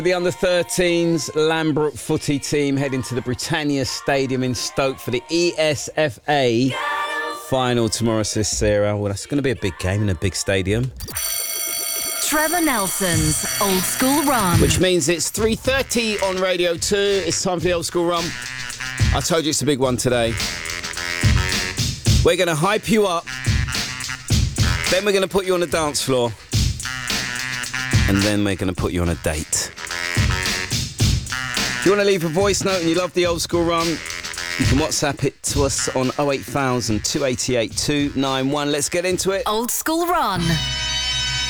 The under-13s Lambrook footy team heading to the Britannia Stadium in Stoke for the ESFA final tomorrow, says Sarah. Well, that's going to be a big game in a big stadium. Trevor Nelson's Old School Run. Which means it's 3:30 on Radio 2. It's time for the Old School Run. I told you it's a big one today. We're going to hype you up. Then we're going to put you on the dance floor. And then we're going to put you on a date. If you want to leave a voice note and you love the Old School Run, you can WhatsApp it to us on 08000 288 291. Let's get into it. Old School Run.